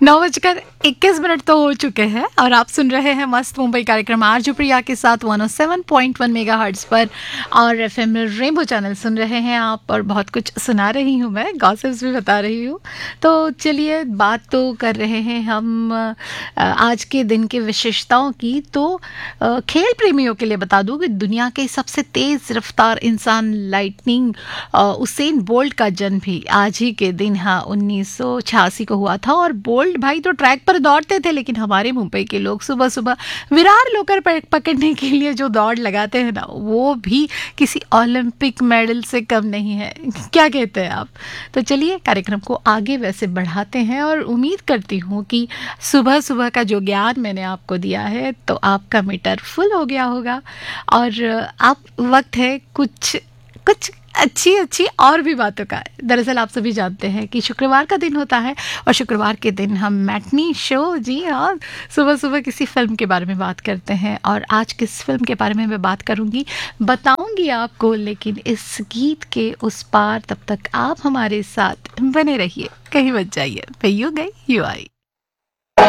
9:21 तो हो चुके हैं और आप सुन रहे हैं मस्त मुंबई कार्यक्रम आरजे प्रिया के साथ 107.1 मेगाहर्ट्ज पर और एफएम रेनबो चैनल सुन रहे हैं आप। और बहुत कुछ सुना रही हूँ, मैं गॉसिप्स भी बता रही हूँ। तो चलिए बात तो कर रहे हैं हम आज के दिन के विशेषताओं की। तो खेल प्रेमियों के लिए बता दूँ कि दुनिया के सबसे तेज़ रफ्तार इंसान लाइटनिंग उसेन बोल्ट का जन्म भी आज ही के दिन 1986 को हुआ था। और बोल्ट भाई तो ट्रैक पर दौड़ते थे, लेकिन हमारे मुंबई के लोग सुबह सुबह विरार लोकर पकड़ने के लिए जो दौड़ लगाते हैं ना, वो भी किसी ओलंपिक मेडल से कम नहीं है। क्या कहते हैं आप? तो चलिए कार्यक्रम को आगे वैसे बढ़ाते हैं और उम्मीद करती हूँ कि सुबह सुबह का जो ज्ञान मैंने आपको दिया है तो आपका मीटर फुल हो गया होगा। और अब वक्त है कुछ कुछ अच्छी और भी बातों का। दरअसल आप सभी जानते हैं कि शुक्रवार का दिन होता है और शुक्रवार के दिन हम मैटनी शो, जी हाँ, सुबह सुबह किसी फिल्म के बारे में बात करते हैं। और आज किस फिल्म के बारे में मैं बात करूंगी बताऊंगी आपको, लेकिन इस गीत के उस पार तब तक आप हमारे साथ बने रहिए, कहीं मत जाइए। मैं यूँ गई यूँ आई।